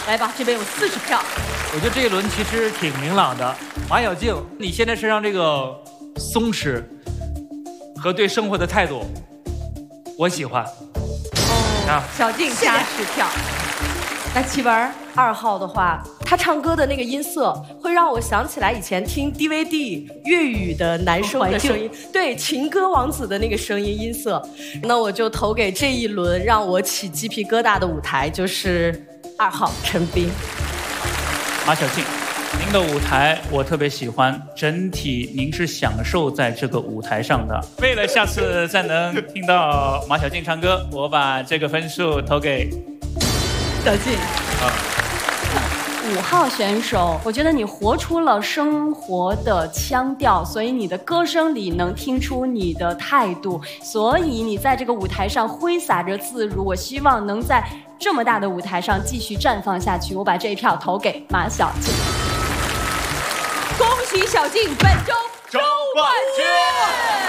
来吧，这边有40票。 我觉得这一轮其实挺明朗的。马小静，你现在身上这个松弛和对生活的态度，我喜欢。 小静加10票。 那启文2号的话，他唱歌的那个音色会让我想起来以前听 DVD 粤语的男生的声音，对，情歌王子的那个声音音色。那我就投给这一轮让我起鸡皮疙瘩的舞台，就是2号陈斌。 马小静，您的舞台我特别喜欢，整体您是享受在这个舞台上的。为了下次再能听到马小静唱歌，我把这个分数投给小静。 5号选手，我觉得你活出了生活的腔调，所以你的歌声里能听出你的态度，所以你在这个舞台上挥洒着自如。我希望能在这么大的舞台上继续绽放下去。我把这一票投给马小静。 恭喜小静本周周冠军。